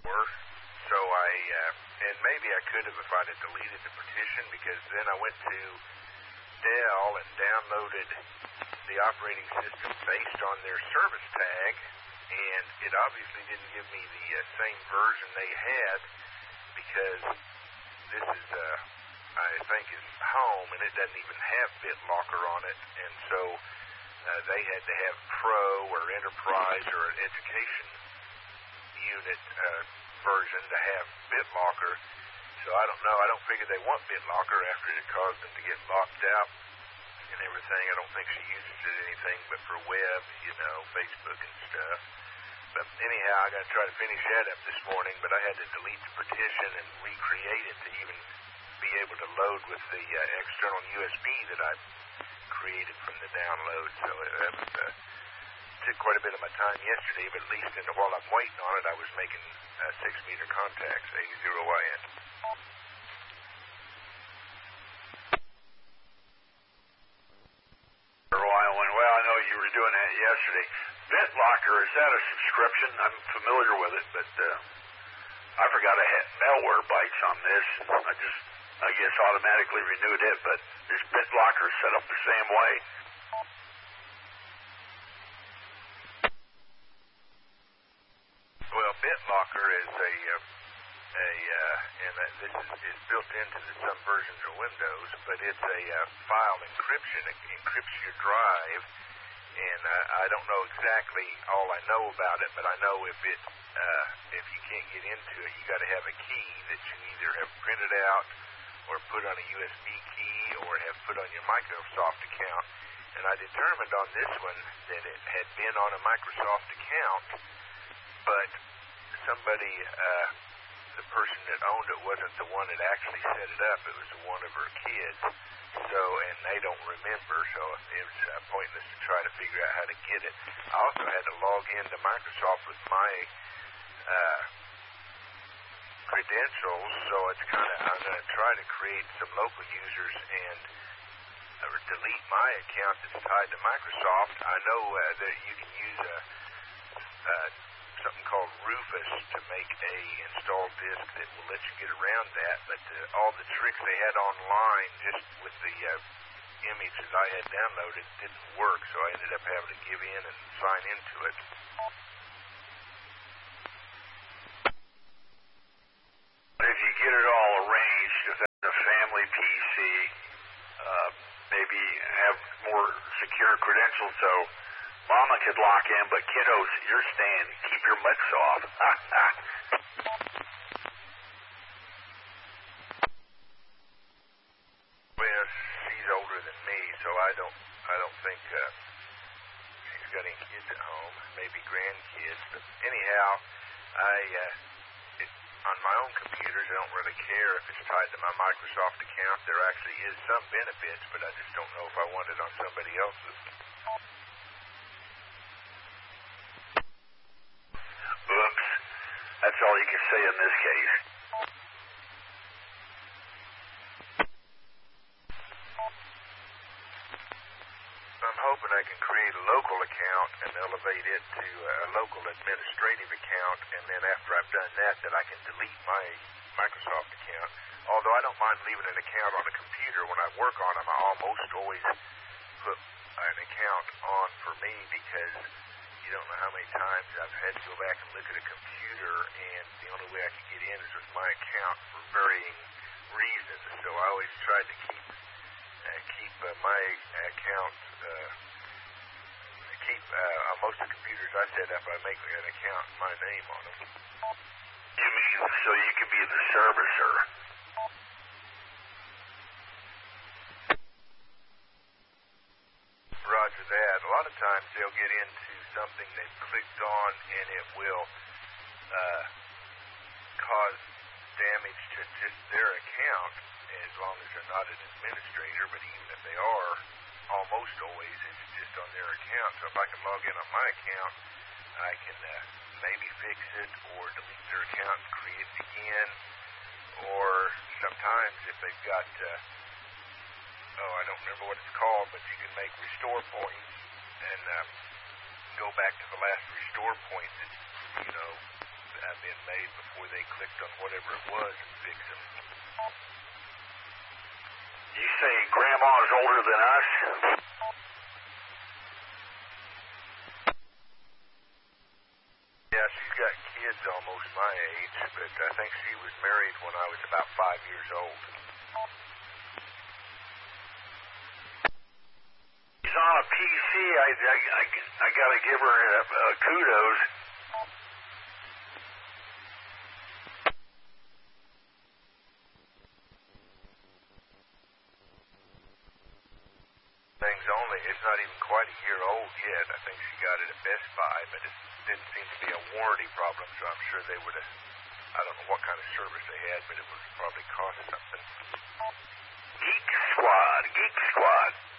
So and maybe I could have if I'd have deleted the petition, because then I went to Dell and downloaded the operating system based on their service tag, and it obviously didn't give me the same version they had, because this is, I think, is home, and it doesn't even have BitLocker on it, and so they had to have Pro or Enterprise or an education unit version to have BitLocker. So I don't know. I don't figure they want BitLocker after it caused them to get locked out and everything. I don't think she uses it anything but for web, Facebook and stuff. But anyhow, I got to try to finish that up this morning, but I had to delete the petition and recreate it to even be able to load with the external USB that I created from the download. So that took quite a bit of my time yesterday, but at least while I'm waiting on it, I was making 6-meter contacts, 80IN. Well, I know you were doing that yesterday. BitLocker, is that a subscription? I'm familiar with it, but I forgot I had malware bites on this. I guess, automatically renewed it, but is BitLocker set up the same way? Well, BitLocker is and this is built into some versions of Windows, but it's a file encryption. It encrypts your drive, and I don't know exactly all I know about it, but I know if you can't get into it, you got to have a key that you either have printed out or put on a USB key or have put on your Microsoft account. And I determined on this one that it had been on a Microsoft account, but somebody, the person that owned it wasn't the one that actually set it up. It was one of her kids. So, and they don't remember, so it was pointless to try to figure out how to get it. I also had to log into Microsoft with my credentials, so it's I'm going to try to create some local users and delete my account that's tied to Microsoft. I know that you can use something called Rufus to make a install disk that will let you get around that, but all the tricks they had online just with the images I had downloaded didn't work, so I ended up having to give in and sign into it. If you get it all arranged, if that's a family PC, maybe have more secure credentials so Mama could lock in, but kiddos, you're staying. Keep your mutts off. Well, she's older than me, so I don't think she's got any kids at home. Maybe grandkids. But anyhow, on my own computers, I don't really care if it's tied to my Microsoft account. There actually is some benefits, but I just don't know if I want it on somebody else's. Oops. That's all you can say in this case. I'm hoping I can create a local account and elevate it to a local administrative account, and then after I've done that I can delete my Microsoft account. Although I don't mind leaving an account on a computer when I work on them, I almost always put an account on for me, because you don't know how many times I've had to go back and look at a computer, and the only way I can get in is with my account for varying reasons. So I always tried to keep my account, on most of the computers I set up, I make an account and my name on them. You mean so you could be the servicer? Roger that. A lot of times they'll get into something they've clicked on, and it will cause damage to just their account, as long as they're not an administrator. But even if they are, almost always it's just on their account. So if I can log in on my account, I can maybe fix it or delete their account and create it again. Or sometimes if they've got I don't remember what it's called, but you can make restore points and go back to the last restore point that have been made before clicked on whatever it was and fix them. You say Grandma's older than us? Yeah, she's got kids almost my age, but I think she was married when I was about 5 years old. She's on a PC. I gotta give her kudos. Things only, it's not even quite a year old yet. I think she got it at Best Buy, but it didn't seem to be a warranty problem, so I'm sure they would have, I don't know what kind of service they had, but it would probably cost something. Geek Squad.